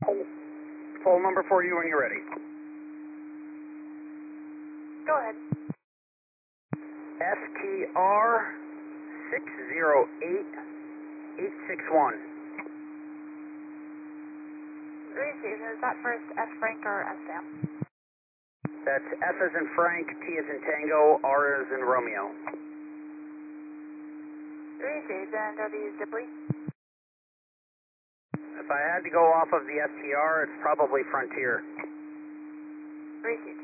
Full number for you when you're ready. Go ahead. STR 608861. Received. Is that first F Frank or S Sam? That's F as in Frank, T as in Tango, R as in Romeo. Received. And are these Dipley? If I had to go off of the STR, it's probably Frontier. Received.